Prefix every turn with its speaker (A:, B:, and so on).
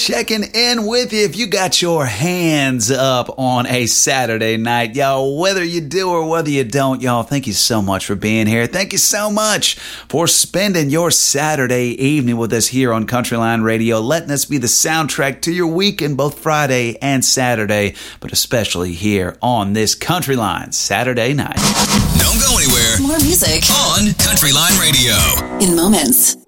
A: checking in with you. If you got your hands up on a Saturday night, y'all, whether you do or whether you don't, y'all, thank you so much for being here. Thank you so much for spending your Saturday evening with us here on Countryline Radio, letting us be the soundtrack to your weekend, both Friday and Saturday, but especially here on this Countryline Saturday night.
B: Don't go anywhere.
C: More music
B: on Countryline Radio.
C: In moments.